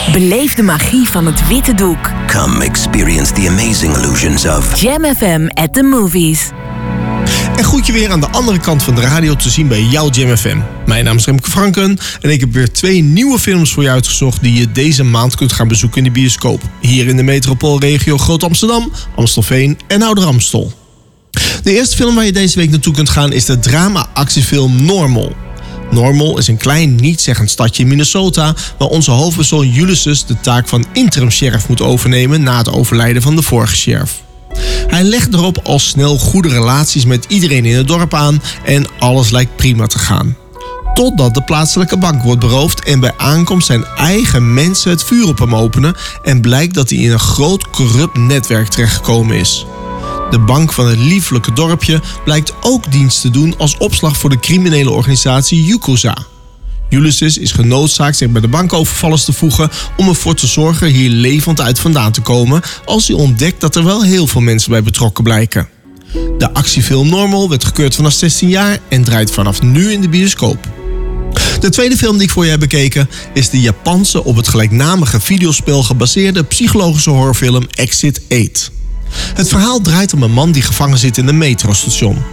Beleef de magie van het witte doek. Come experience the amazing illusions of Jam FM at the movies. En goed je weer aan de andere kant van de radio te zien bij jouw Jam FM. Mijn naam is Remke Franken en ik heb weer 2 nieuwe films voor je uitgezocht die je deze maand kunt gaan bezoeken in de bioscoop. Hier in de metropoolregio Groot Amsterdam, Amstelveen en Ouder Amstel. De eerste film waar je deze week naartoe kunt gaan is de drama-actiefilm Normal. Normal is een klein nietszeggend stadje in Minnesota waar onze hoofdpersoon Ulysses de taak van interim-sheriff moet overnemen na het overlijden van de vorige sheriff. Hij legt erop al snel goede relaties met iedereen in het dorp aan en alles lijkt prima te gaan. Totdat de plaatselijke bank wordt beroofd en bij aankomst zijn eigen mensen het vuur op hem openen en blijkt dat hij in een groot corrupt netwerk terechtgekomen is. De bank van het lieflijke dorpje blijkt ook dienst te doen als opslag voor de criminele organisatie Yakuza. Ulysses is genoodzaakt zich bij de bankovervallers te voegen om ervoor te zorgen hier levend uit vandaan te komen als hij ontdekt dat er wel heel veel mensen bij betrokken blijken. De actiefilm Normal werd gekeurd vanaf 16 jaar en draait vanaf nu in de bioscoop. De tweede film die ik voor je heb bekeken is de Japanse op het gelijknamige videospel gebaseerde psychologische horrorfilm Exit 8. Het verhaal draait om een man die gevangen zit in een metrostation.